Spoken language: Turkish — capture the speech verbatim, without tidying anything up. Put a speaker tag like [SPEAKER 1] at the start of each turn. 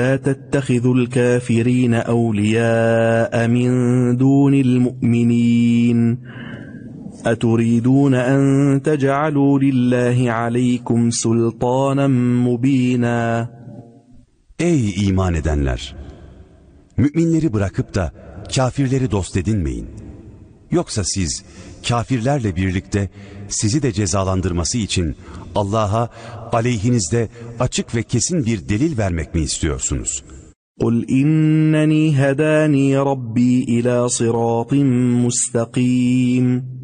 [SPEAKER 1] لا تتخذوا الكافرين أولياء من دون المؤمنين أتريدون أن تجعلوا لله عليكم سلطانا مبينا.
[SPEAKER 2] Ey iman edenler! Müminleri bırakıp da kafirleri dost edinmeyin. Yoksa siz kafirlerle birlikte sizi de cezalandırması için Allah'a aleyhinizde açık ve kesin bir delil vermek mi istiyorsunuz?
[SPEAKER 1] قُلْ إِنَّنِي هَدَانِي رَبِّي إِلَى صِرَاطٍ مُسْتَقِيمٍ